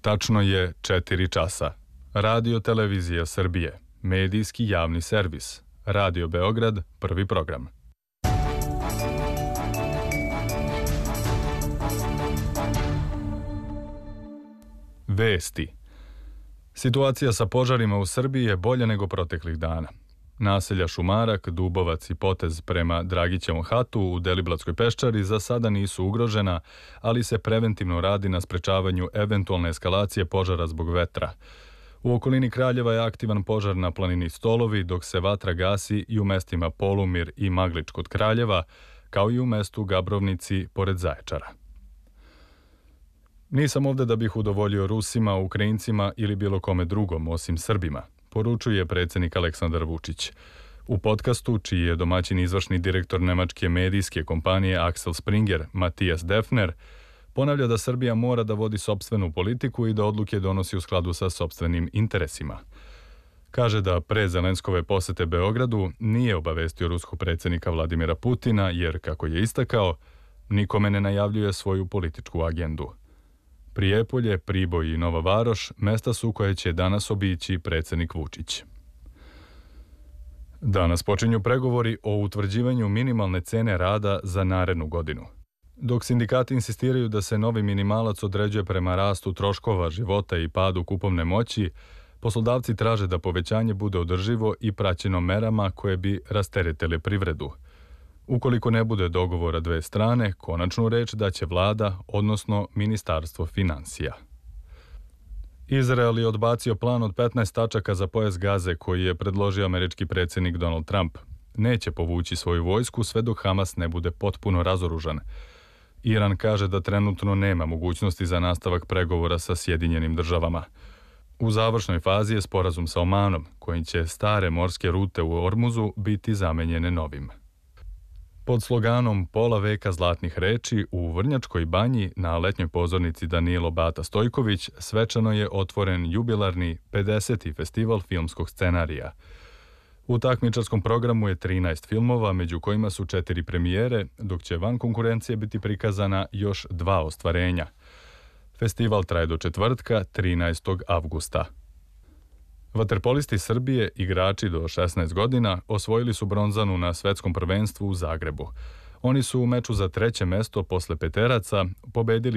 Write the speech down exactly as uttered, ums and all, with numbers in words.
Tačno je četiri časa. Radio Televizija Srbije, medijski javni servis. Radio Beograd, prvi program. Vesti. Situacija sa požarima u Srbiji je bolja nego proteklih dana. Naselja Šumarak, Dubovac i potez prema Dragićevom hatu u Deliblatskoj peščari za sada nisu ugrožena, ali se preventivno radi na sprečavanju eventualne eskalacije požara zbog vetra. U okolini Kraljeva je aktivan požar na planini Stolovi, dok se vatra gasi i u mestima Polumir i Maglič kod Kraljeva, kao i u mestu Gabrovnici pored Zaječara. Nisam ovde da bih udovoljio Rusima, Ukrajincima ili bilo kome drugom osim Srbima, poručuje predsjednik Aleksandar Vučić. U podcastu, čiji je domaćin izvršni direktor nemačke medijske kompanije Axel Springer, Matijas Defner, ponavlja da Srbija mora da vodi sopstvenu politiku i da odluke donosi u skladu sa sopstvenim interesima. Kaže da pre Zelenskove posete Beogradu nije obavestio ruskog predsjednika Vladimira Putina jer, kako je istakao, nikome ne najavljuje svoju političku agendu. Prijepolje, Priboj i Nova Varoš mesta su koje će danas obići predsjednik Vučić. Danas počinju pregovori o utvrđivanju minimalne cene rada za narednu godinu. Dok sindikati insistiraju da se novi minimalac određuje prema rastu troškova života i padu kupovne moći, poslodavci traže da povećanje bude održivo i praćeno merama koje bi rasteretile privredu. Ukoliko ne bude dogovora dve strane, konačnu reč daće vlada, odnosno Ministarstvo finansija. Izrael je odbacio plan od petnaest tačaka za pojas Gaze koji je predložio američki predsjednik Donald Trump. Neće povući svoju vojsku sve dok Hamas ne bude potpuno razoružan. Iran kaže da trenutno nema mogućnosti za nastavak pregovora sa Sjedinjenim državama. U završnoj fazi je sporazum sa Omanom, kojim će stare morske rute u Ormuzu biti zamenjene novim. Pod sloganom Pola veka zlatnih reči u Vrnjačkoj banji na letnjoj pozornici Danilo Bata Stojković svečano je otvoren jubilarni pedeseti festival filmskog scenarija. U takmičarskom programu je trinaest filmova, među kojima su četiri premijere, dok će van konkurencije biti prikazana još dva ostvarenja. Festival traje do četvrtka, trinaestog avgusta. Vaterpolisti Srbije, igrači do šesnaest godina, osvojili su bronzanu na svetskom prvenstvu u Zagrebu. Oni su u meču za treće mesto posle peteraca pobedili